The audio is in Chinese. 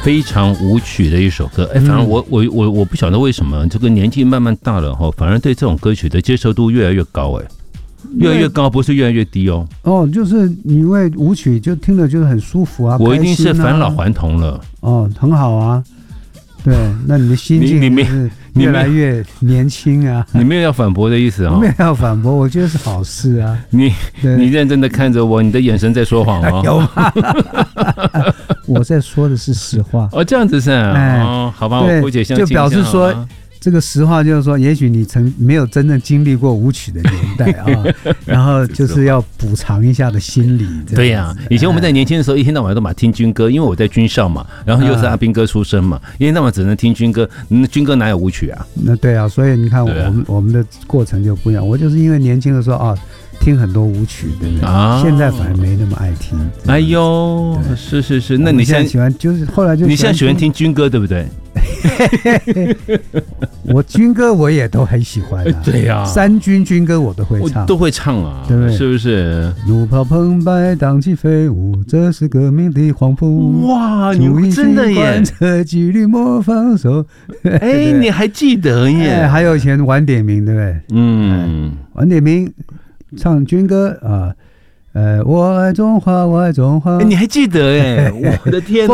非常舞曲的一首歌。反而我不晓得为什么这个年纪慢慢大了反而对这种歌曲的接受度越来越高越来越高，不是越来越低就是因为舞曲就听了就是很舒服啊， 我一定是返老还童了很好啊。对，那你的心境就是越来越年轻啊。 你没有要反驳的意思没有要反驳，我觉得是好事啊。 你认真的看着我，你的眼神在说谎有吗？我在说的是实话。 这样子是好吧，我姑且相信。 就表示说，这个实话就是说，也许你没有真正经历过舞曲的年代然后就是要补偿一下的心理。 对呀，以前我们在年轻的时候，一天到晚都嘛听军歌，因为我在军校嘛，然后又是阿兵哥出身嘛，一天到晚只能听军歌，军歌哪有舞曲啊？ 那对啊，所以你看我们的过程就不一样。我就是因为年轻的时候听很多舞曲，对不对？现在反而没那么爱听。 哎呦，是，那你现在喜欢就是后来就你现在喜欢听军歌，对不对？ 我军歌我也都很喜欢对呀， 三军歌我都会唱， 都会唱啊， 对不对？ 是不是？ 怒炮澎湃，荡起飞舞，这是革命的黄埔。 哇，你真的耶！ 这纪律莫放手。 你还记得耶？ 还有以前晚点名，对不对？晚点名唱军歌我爱中华，我爱中华。 你还记得我的天！